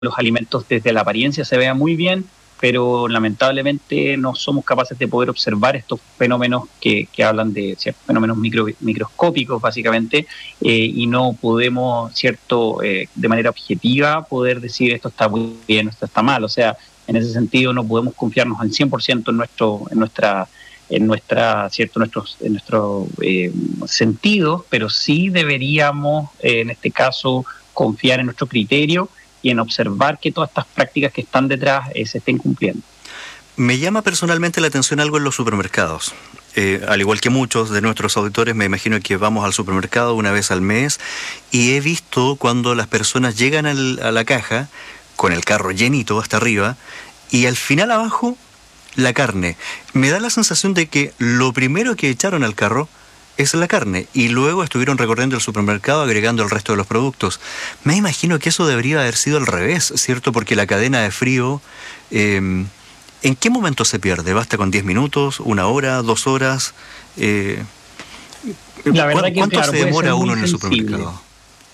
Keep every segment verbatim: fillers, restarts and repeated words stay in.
los alimentos desde la apariencia se vea muy bien, pero lamentablemente no somos capaces de poder observar estos fenómenos que, que hablan de ciertos fenómenos micro, microscópicos básicamente, eh, y no podemos, cierto, eh, de manera objetiva poder decir esto está muy bien, esto está mal. O sea, en ese sentido no podemos confiarnos al cien por ciento en nuestro, en nuestra, en nuestra, cierto, nuestros, en nuestros eh, sentidos, pero sí deberíamos, eh, en este caso, confiar en nuestro criterio y en observar que todas estas prácticas que están detrás eh, se estén cumpliendo. Me llama personalmente la atención algo en los supermercados. Eh, al igual que muchos de nuestros auditores, me imagino que vamos al supermercado una vez al mes y he visto cuando las personas llegan al, a la caja con el carro llenito hasta arriba y al final abajo la carne. Me da la sensación de que lo primero que echaron al carro es la carne, y luego estuvieron recorriendo el supermercado agregando el resto de los productos. Me imagino que eso debería haber sido al revés, ¿cierto? Porque la cadena de frío, eh, ¿en qué momento se pierde? ¿Basta con diez minutos, una hora, dos horas? Eh, la verdad que, ¿Cuánto claro, se demora uno en el sensible. supermercado?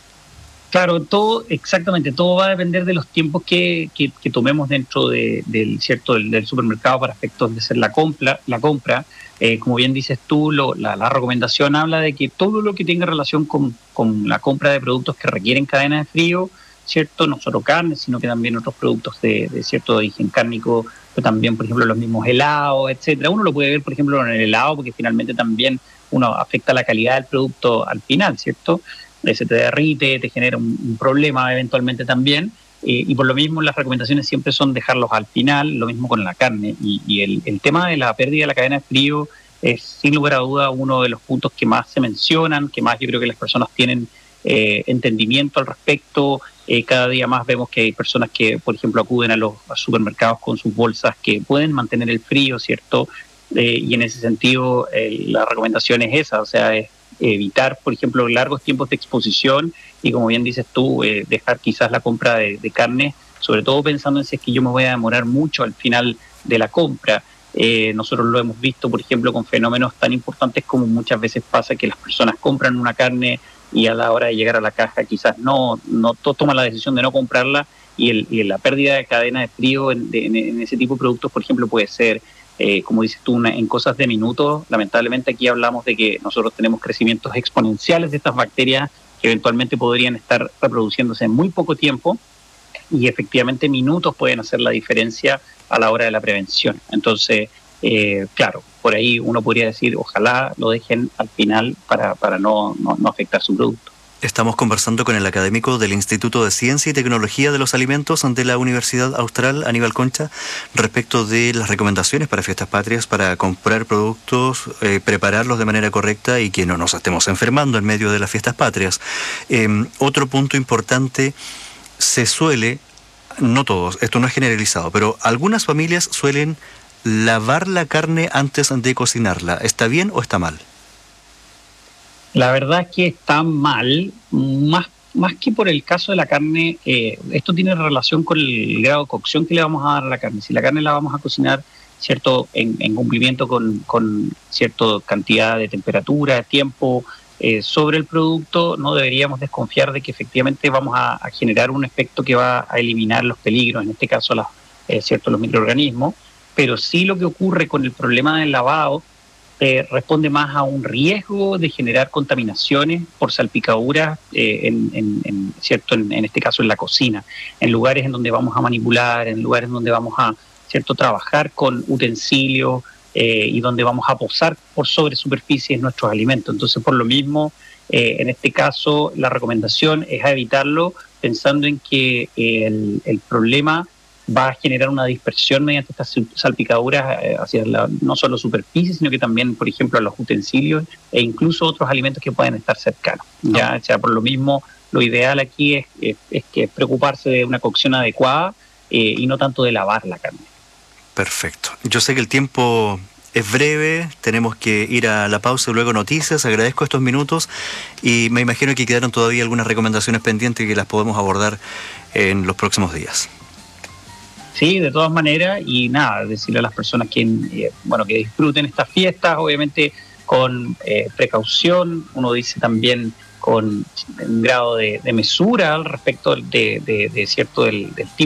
Claro, todo, exactamente, todo va a depender de los tiempos que, que, que tomemos dentro de, del, cierto, del, del supermercado para efectos de hacer la compra. La compra. Eh, como bien dices tú, lo, la, la recomendación habla de que todo lo que tenga relación con, con la compra de productos que requieren cadena de frío, cierto, no solo carne, sino que también otros productos de, de cierto origen cárnico, pero también, por ejemplo, los mismos helados, etcétera. Uno lo puede ver, por ejemplo, en el helado, porque finalmente también uno afecta la calidad del producto al final, ¿cierto? Se te derrite, te genera un, un problema eventualmente también, eh, y por lo mismo las recomendaciones siempre son dejarlos al final, lo mismo con la carne, y, y el, el tema de la pérdida de la cadena de frío es sin lugar a duda uno de los puntos que más se mencionan, que más yo creo que las personas tienen eh, entendimiento al respecto. Eh, cada día más vemos que hay personas que, por ejemplo, acuden a los a supermercados con sus bolsas que pueden mantener el frío, ¿cierto? Eh, y en ese sentido eh, la recomendación es esa, o sea, es evitar, por ejemplo, largos tiempos de exposición y, como bien dices tú, eh, dejar quizás la compra de, de carne, sobre todo pensando en si es que yo me voy a demorar mucho al final de la compra. Eh, nosotros lo hemos visto, por ejemplo, con fenómenos tan importantes como muchas veces pasa que las personas compran una carne y a la hora de llegar a la caja quizás no, no toman la decisión de no comprarla, y, el, y la pérdida de cadena de frío en, de, en ese tipo de productos, por ejemplo, puede ser Eh, como dices tú, una, en cosas de minutos. Lamentablemente aquí hablamos de que nosotros tenemos crecimientos exponenciales de estas bacterias que eventualmente podrían estar reproduciéndose en muy poco tiempo, y efectivamente minutos pueden hacer la diferencia a la hora de la prevención. Entonces, eh, claro, por ahí uno podría decir, ojalá lo dejen al final para, para no, no, no afectar su producto. Estamos conversando con el académico del Instituto de Ciencia y Tecnología de los Alimentos de la Universidad Austral, Aníbal Concha, respecto de las recomendaciones para fiestas patrias, para comprar productos, eh, prepararlos de manera correcta y que no nos estemos enfermando en medio de las fiestas patrias. Eh, otro punto importante, se suele, no todos, esto no es generalizado, pero algunas familias suelen lavar la carne antes de cocinarla. ¿Está bien o está mal? La verdad es que está mal, más, más que por el caso de la carne. Eh, esto tiene relación con el grado de cocción que le vamos a dar a la carne. Si la carne la vamos a cocinar, cierto, en, en cumplimiento con, con cierta cantidad de temperatura, tiempo eh, sobre el producto, no deberíamos desconfiar de que efectivamente vamos a, a generar un efecto que va a eliminar los peligros, en este caso las, eh, cierto, los microorganismos. Pero sí, lo que ocurre con el problema del lavado Eh, responde más a un riesgo de generar contaminaciones por salpicaduras, eh, en, en, en, cierto, en, en este caso en la cocina, en lugares en donde vamos a manipular, en lugares en donde vamos a, cierto, trabajar con utensilios, eh, y donde vamos a posar por sobre superficies nuestros alimentos. Entonces, por lo mismo, eh, en este caso, la recomendación es a evitarlo, pensando en que eh, el, el problema va a generar una dispersión mediante estas salpicaduras eh, hacia la, no solo superficie, sino que también, por ejemplo, a los utensilios e incluso otros alimentos que pueden estar cercanos. Ya, o sea, por lo mismo, lo ideal aquí es, es, es que preocuparse de una cocción adecuada, eh, y no tanto de lavar la carne. Perfecto. Yo sé que el tiempo es breve, tenemos que ir a la pausa y luego noticias. Agradezco estos minutos y me imagino que quedaron todavía algunas recomendaciones pendientes y que las podemos abordar en los próximos días. Sí, de todas maneras, y nada, decirle a las personas que, eh, bueno, que disfruten estas fiestas, obviamente con eh, precaución. Uno dice también con un grado de, de mesura al respecto de, de, de cierto del, del tipo